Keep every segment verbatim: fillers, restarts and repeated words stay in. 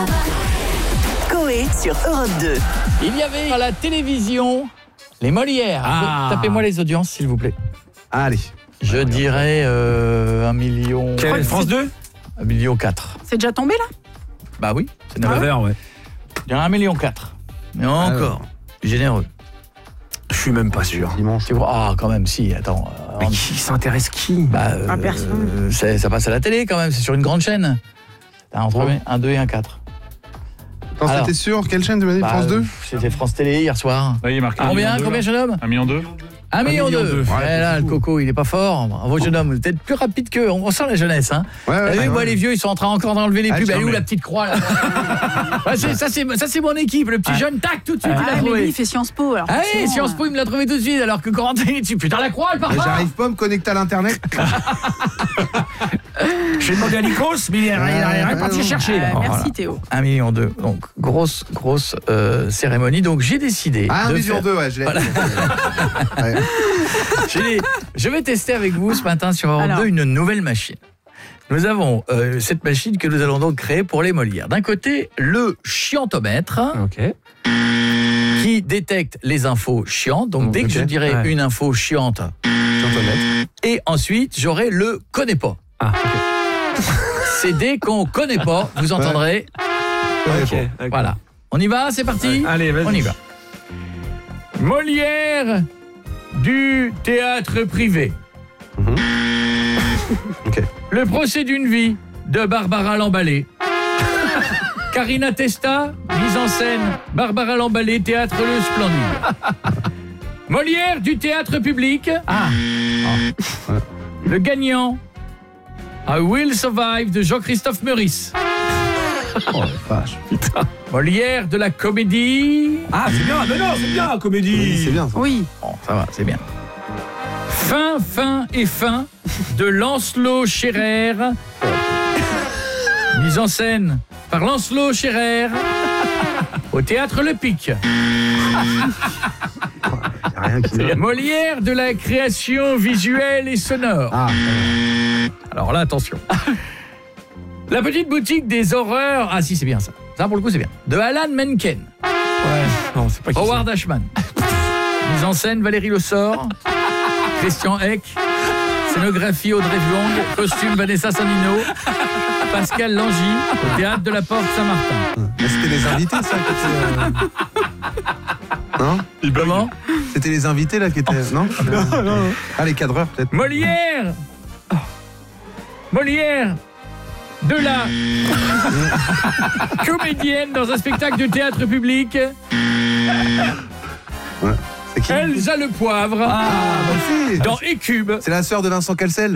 Coé sur Europe deux. Il y avait à la télévision les Molières. Ah. Tapez-moi les audiences, s'il vous plaît. Allez. Je Ah, dirais euh, un million... Quelle, France deux Un million quatre. C'est déjà tombé là? Bah oui, c'est neuf neuf. heures, ouais. Je dirais un million quatre. Mais encore, généreux. Je suis même pas sûr. Dimanche. Tu vois, ah, quand même, si, attends. euh, Mais en- qui s'intéresse qui? Bah, euh, Ah, personne. euh, c'est- ça passe à la télé quand même, c'est sur une grande chaîne. T'as entre Ouais. un deux et un quatre. Attends, Alors. c'était sûr. Quelle chaîne tu m'as dit? Bah, France deux? euh, C'était France Télé hier soir. Là, il est marqué. Combien, combien, jeune homme? Un million deux. Un million million deux. deux. Ouais, Ouais, là, c'est le fou. coco, il est pas fort. Bravo, jeune homme. Vous êtes plus rapide qu'eux. On sent la jeunesse, hein. Ouais, ouais. T'as vu, ouais, moi, ouais. les vieux, ils sont en train encore d'enlever les Ah, pubs. Elle est où mais- la petite croix, là? Ouais, c'est- Ça, c'est ça, c'est mon équipe. Le petit jeune, tac, tout de suite, il Ah, l'a mais lui, trouvé. il fait Sciences Po. Alors Ah oui, forcément, Sciences Po, il me l'a trouvé tout de suite, alors que Corentin, il est dessus. Putain, la croix, elle part Mais pas. j'arrive pas à me connecter à l'internet. J'ai demandé à Nikos, mais il est il est parti non. chercher là. Euh, merci Voilà. Théo. Un million deux. Donc, grosse, grosse euh, cérémonie. Donc, j'ai décidé. Ah, un de million faire- deux, ouais, je l'ai. Voilà. Ouais. J'ai- Je vais tester avec vous ce matin sur Europe Alors. deux une nouvelle machine. Nous avons euh, cette machine que nous allons donc créer pour les Molières. D'un côté, le chiantomètre Ok. qui détecte les infos chiantes. Donc, dès que Ok. je dirai Ouais. une info chiante, et ensuite, j'aurai le connais pas. Ah, C'est dès qu'on connaît pas, vous entendrez. ok. ok. Voilà. On y va, c'est parti. Allez, vas-y. On y va. Molière du théâtre privé. Mhm. Ok. Le procès d'une vie de Barbara Lambalé. Karina Testa, mise en scène Barbara Lambalé, théâtre Le Splendide. Molière du théâtre public. Ah. Le gagnant. I Will Survive de Jean-Christophe Meurice. Oh, la vache. Molière de la comédie. Ah, c'est bien, mais non, c'est bien, comédie. Oui, c'est bien ça. Oui. Bon, ça va, c'est bien. Fin, fin et fin de Lancelot Scherer. Mise en scène par Lancelot Scherer au théâtre Le Pic. Y a rien qui va. Molière de la création visuelle et sonore. Ah, Alors là, attention. La petite boutique des horreurs. Ah si, c'est bien ça. Ça, pour le coup, c'est bien. De Alan Menken. Ouais. Non, c'est pas qui Howard Ashman. Mise en scène Valérie Le Sort. Christian Eck. Scénographie Audrey Vuong. Costume Vanessa Sandino. Pascal Langy. Au théâtre de la Porte Saint-Martin. mais c'était les invités, ça qui étaient, euh, Non? Comment? C'était les invités là qui étaient. Non? Non, non. Ah, les cadreurs peut-être. Molière. Molière. De la comédienne dans un spectacle de théâtre public. Ouais. C'est qui? Elsa Le Poivre. Ah, bah si. Dans Écube. C'est la sœur de Vincent Calcel.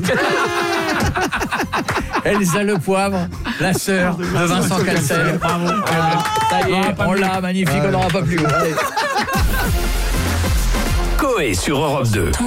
Elsa Le Poivre, la sœur de Vincent Cassel. Bravo. Ça y est, on l'a, magnifique, on n'aura pas plus. Allez. Coé sur Europe deux.